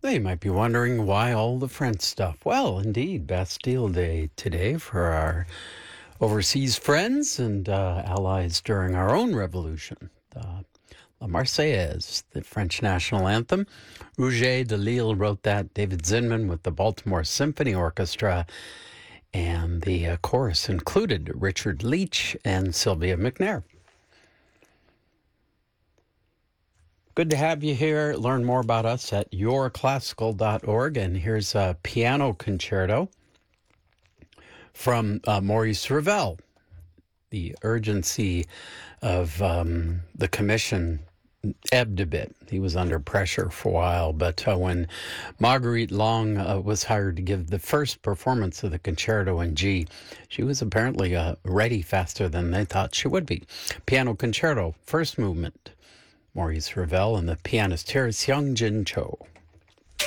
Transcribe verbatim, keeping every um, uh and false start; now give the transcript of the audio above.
Well, you might be wondering why all the French stuff. Well, indeed, Bastille Day today for our overseas friends and uh, allies during our own revolution. Uh, La Marseillaise, the French national anthem. Rouget de Lille wrote that. David Zinman with the Baltimore Symphony Orchestra. And the uh, chorus included Richard Leach and Sylvia McNair. Good to have you here. Learn more about us at your classical dot org. And here's a piano concerto from uh, Maurice Ravel. The urgency of um, the commission ebbed a bit. He was under pressure for a while, but uh, when Marguerite Long uh, was hired to give the first performance of the concerto in G, she was apparently uh, ready faster than they thought she would be. Piano concerto, first movement. Maurice Ravel and the pianist here is Hyung Jin Cho.